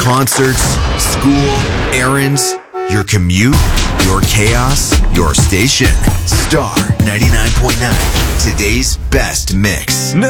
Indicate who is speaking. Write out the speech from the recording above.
Speaker 1: Concerts, school, errands, your commute, your chaos, your station. Star 99.9. Today's best mix.